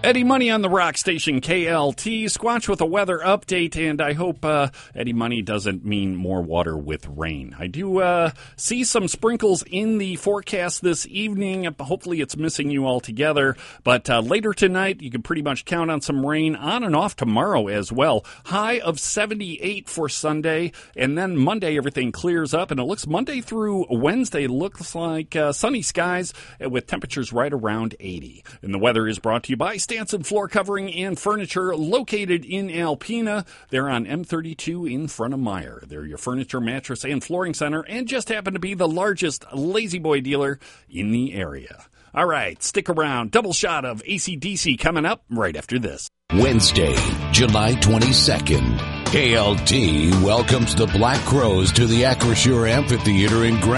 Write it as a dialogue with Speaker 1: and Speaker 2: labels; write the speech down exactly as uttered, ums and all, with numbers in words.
Speaker 1: Eddie Money on the rock station K L T. Squatch with a weather update, and I hope uh, Eddie Money doesn't mean more water with rain. I do uh, see some sprinkles in the forecast this evening. Hopefully it's missing you altogether, but uh, later tonight you can pretty much count on some rain on and off tomorrow as well. High of seventy-eight for Sunday, and then Monday everything clears up, and it looks Monday through Wednesday looks like uh, sunny skies with temperatures right around eighty. And the weather is brought to you by Stanson Floor Covering and Furniture, located in Alpena. They're on M thirty-two in front of Meyer. They're your furniture, mattress, and flooring center, and just happen to be the largest Lazy Boy dealer in the area. All right, stick around. Double shot of A C D C coming up right after this.
Speaker 2: Wednesday, July twenty-second. K L T welcomes the Black Crowes to the Acrisure Amphitheater in Grand